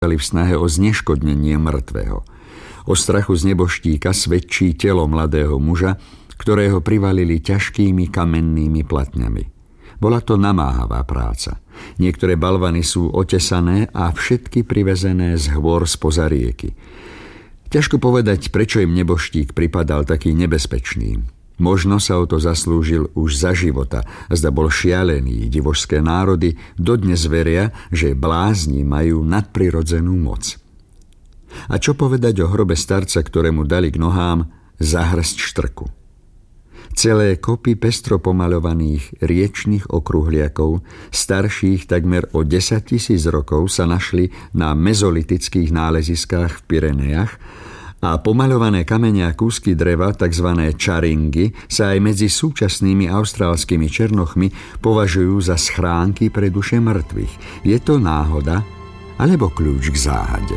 v snahe o zneškodnenie mŕtvého. O strachu z neboštíka svedčí telo mladého muža, ktorého privalili ťažkými kamennými platňami. Bola to namáhavá práca. Niektoré balvany sú otesané a všetky privezené z hôr spoza rieky. Ťažko povedať, prečo im neboštík pripadal taký nebezpečný. Možno sa o to zaslúžil už za života, zda bol šialený. Divožské národy dodnes veria, že blázni majú nadprirodzenú moc. A čo povedať o hrobe starca, ktorému dali k nohám zahrsť štrku? Celé kopy pestro pomaľovaných riečnych okruhliakov, starších takmer o 10 000 rokov, sa našli na mezolitických náleziskách v Pyrenejach a pomaľované kamene a kúsky dreva, tzv. Čaringy, sa aj medzi súčasnými austrálskymi černochmi považujú za schránky pre duše mŕtvych. Je to náhoda alebo kľúč k záhade?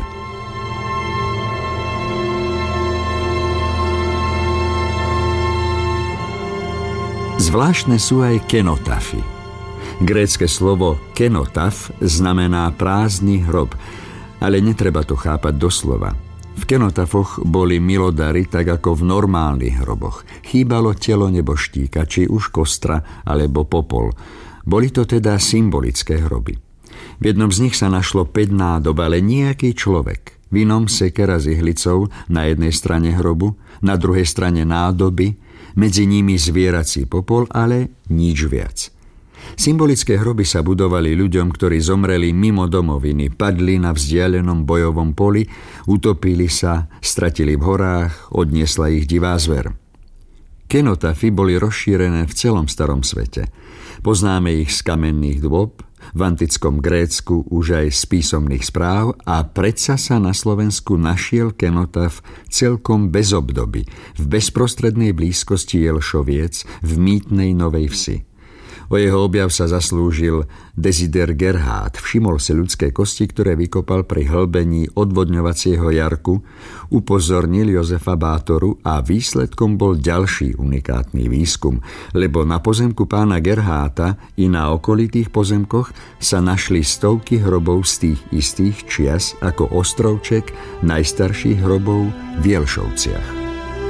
Zvláštne sú aj kenotafy. Grécke slovo kenotaf znamená prázdny hrob, ale netreba to chápať doslova. V kenotafoch boli milodary tak ako v normálnych hroboch. Chýbalo telo neboštíka, či už kostra alebo popol. Boli to teda symbolické hroby. V jednom z nich sa našlo 5 nádob, ale nejaký človek. V inom sekera s ihlicou, na jednej strane hrobu, na druhej strane nádoby, medzi nimi zvierací popol, ale nič viac. Symbolické hroby sa budovali ľuďom, ktorí zomreli mimo domoviny, padli na vzdialenom bojovom poli, utopili sa, stratili v horách, odniesla ich divá zver. Kenotafy boli rozšírené v celom starom svete. Poznáme ich z kamenných dôb, v antickom Grécku už aj z písomných správ a predsa sa na Slovensku našiel kenotaf celkom bez obdoby, v bezprostrednej blízkosti Jelšoviec v mýtnej Novej Vsi. O jeho objav sa zaslúžil Desider Gerhard. Všimol si ľudské kosti, ktoré vykopal pri hlbení odvodňovacieho jarku, upozornil Jozefa Bátoru a výsledkom bol ďalší unikátny výskum, lebo na pozemku pána Gerháta i na okolitých pozemkoch sa našli stovky hrobov z tých istých čias ako ostrovček najstarších hrobov v Jelšovciach.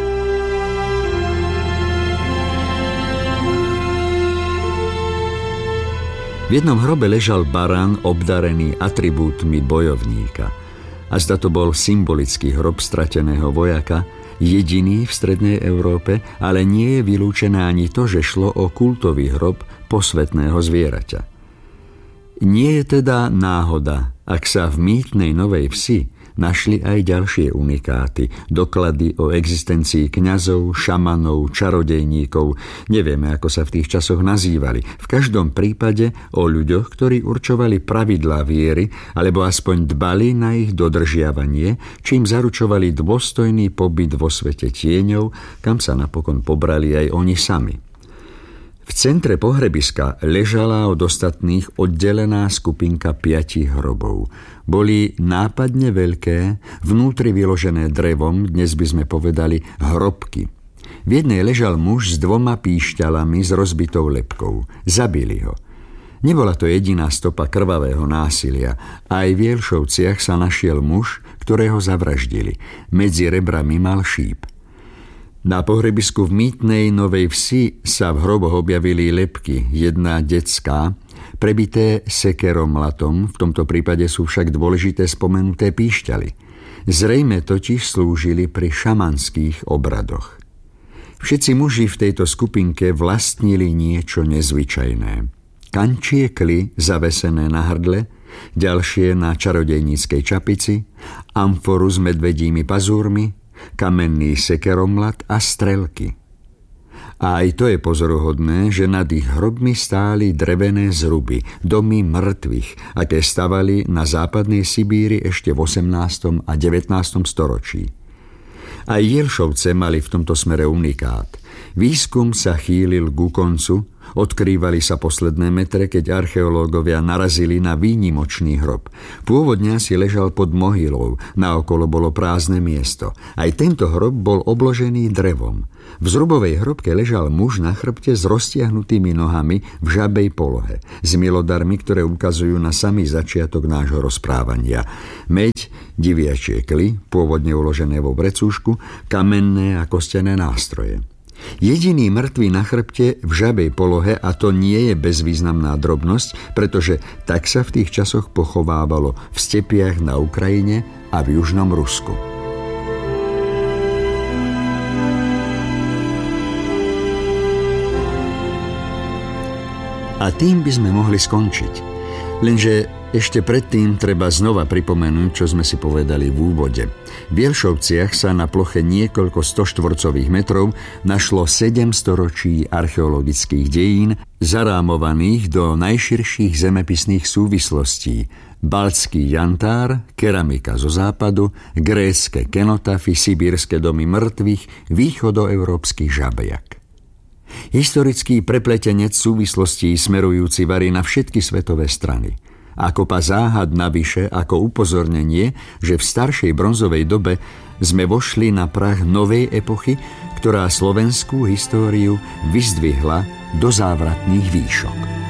V jednom hrobe ležal barán obdarený atribútmi bojovníka. A zda to bol symbolický hrob strateného vojaka, jediný v strednej Európe, ale nie je vylúčené ani to, že šlo o kultový hrob posvätného zvieraťa. Nie je teda náhoda, ak sa v mýtnej Novej Vsi našli aj ďalšie unikáty, doklady o existencii kňazov, šamanov, čarodejníkov, nevieme, ako sa v tých časoch nazývali. V každom prípade o ľuďoch, ktorí určovali pravidlá viery, alebo aspoň dbali na ich dodržiavanie, čím zaručovali dôstojný pobyt vo svete tieňov, kam sa napokon pobrali aj oni sami. V centre pohrebiska ležala od ostatných oddelená skupinka 5 hrobov. Boli nápadne veľké, vnútri vyložené drevom, dnes by sme povedali hrobky. V jednej ležal muž s 2 píšťalami s rozbitou lebkou. Zabili ho. Nebola to jediná stopa krvavého násilia. Aj v Jelšovciach sa našiel muž, ktorého zavraždili. Medzi rebrami mal šíp. Na pohrebisku v mýtnej Novej Vsi sa v hroboch objavili lebky, jedna detská, prebité sekerom latom, v tomto prípade sú však dôležité spomenuté píšťaly. Zrejme totiž slúžili pri šamanských obradoch. Všetci muži v tejto skupinke vlastnili niečo nezvyčajné. Kančiekly zavesené na hrdle, ďalšie na čarodejníckej čapici, amforu s medvedími pazúrmi, kamenný sekeromlat a strelky. A aj to je pozoruhodné, že nad ich hrobmi stáli drevené zruby, domy mŕtvych, aké stavali na západnej Sibíri ešte v 18. a 19. storočí. Aj Jelšovce mali v tomto smere unikát. Výskum sa chýlil ku koncu, odkrývali sa posledné metre, keď archeológovia narazili na výnimočný hrob. Pôvodne si ležal pod mohylou, naokolo bolo prázdne miesto. Aj tento hrob bol obložený drevom. V zrubovej hrobke ležal muž na chrbte s roztiahnutými nohami v žabej polohe, s milodarmi, ktoré ukazujú na samý začiatok nášho rozprávania. Meď, diviačie kly, pôvodne uložené vo vrecúšku, kamenné a kostené nástroje. Jediný mŕtvy na chrbte v žabej polohe, a to nie je bezvýznamná drobnosť, pretože tak sa v tých časoch pochovávalo v stepiach na Ukrajine a v južnom Rusku. A tým by sme mohli skončiť. Lenže ešte predtým treba znova pripomenúť, čo sme si povedali v úvode. V Jelšovciach sa na ploche niekoľko 100 štvorcových metrov našlo 7 storočí archeologických dejín, zarámovaných do najširších zemepisných súvislostí. Baltský jantár, keramika zo západu, grécke kenotafy, sibírske domy mŕtvych, východoeurópsky žabejak. Historický prepletenec súvislostí smerujúci varí na všetky svetové strany. A kopa záhad navyše ako upozornenie, že v staršej bronzovej dobe sme vošli na prah novej epochy, ktorá slovenskú históriu vyzdvihla do závratných výšok.